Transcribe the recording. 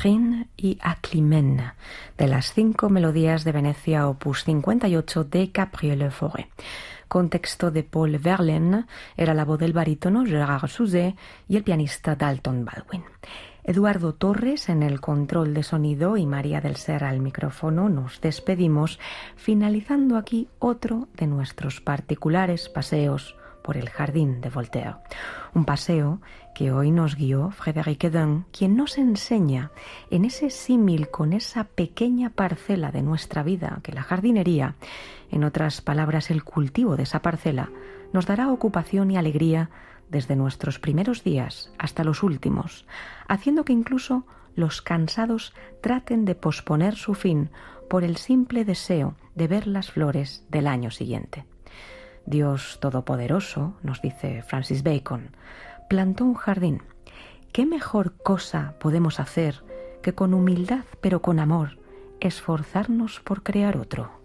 Catherine y Aclimène, de las 5 melodías de Venecia opus 58 de Gabriele Fauré. Con texto de Paul Verlaine, era la voz del barítono Gérard Souzet y el pianista Dalton Baldwin. Eduardo Torres en el control de sonido y María del Ser al micrófono. Nos despedimos, finalizando aquí otro de nuestros particulares paseos por el jardín de Voltaire. Un paseo que hoy nos guió Frédéric Hedin, quien nos enseña en ese símil con esa pequeña parcela de nuestra vida que la jardinería, en otras palabras el cultivo de esa parcela, nos dará ocupación y alegría desde nuestros primeros días hasta los últimos, haciendo que incluso los cansados traten de posponer su fin por el simple deseo de ver las flores del año siguiente. Dios Todopoderoso, nos dice Francis Bacon, plantó un jardín. ¿Qué mejor cosa podemos hacer que con humildad pero con amor esforzarnos por crear otro?